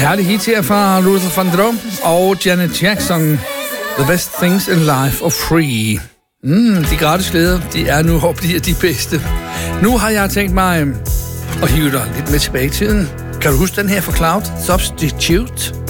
Herlig hit her fra Luther Vandross og Janet Jackson. The best things in life are free. De gratis glæder, de er nu og bliver de bedste. Nu har jeg tænkt mig at hive dig lidt med tilbage i tiden. Kan du huske den her fra Cloud? Substitute?